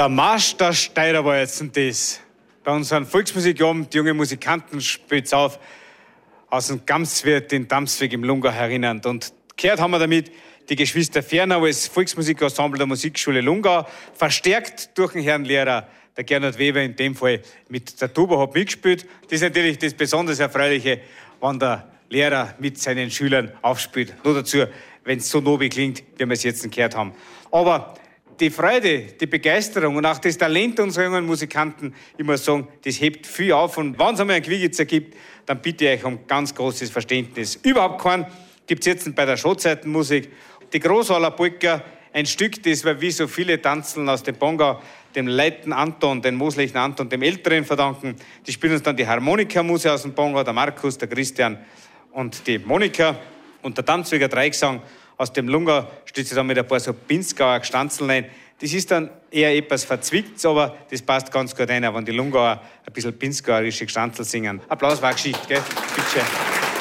Der Marsch der Steirer war jetzt das. Bei unserem Volksmusikabend, die junge Musikanten spielt's auf, aus dem Gamswirt in Damsweg im Lungau erinnernd. Und gehört haben wir damit die Geschwister Fernau als Volksmusikensemble der Musikschule Lungau, verstärkt durch den Herrn Lehrer, der Gernot Weber in dem Fall mit der Tuba hat mitgespielt. Das ist natürlich das besonders Erfreuliche, wenn der Lehrer mit seinen Schülern aufspielt. Nur dazu, wenn es so nobel klingt, wie wir es jetzt gehört haben. Aber die Freude, die Begeisterung und auch das Talent unserer jungen Musikanten, ich muss sagen, das hebt viel auf. Und wenn es einmal einen Quiegitzer gibt, dann bitte ich euch um ganz großes Verständnis. Überhaupt keinen gibt es jetzt bei der Schotzeitenmusik. Die Großhaller Polka, ein Stück, das wir wie so viele Tanzeln aus dem Bongau dem Leiten Anton, den Moslichen Anton, dem Älteren verdanken. Die spielen uns dann die Harmonikamuse aus dem Bongau, der Markus, der Christian und die Monika. Und der Tanzweger Dreigesang aus dem Lungau steht sich dann mit ein paar so Pinzgauer Gestanzeln ein. Das ist dann eher etwas Verzwicktes, aber das passt ganz gut rein, wenn die Lungauer ein bisschen pinzgauerische Gestanzel singen. Applaus war Geschichte, gell? Bitte schön.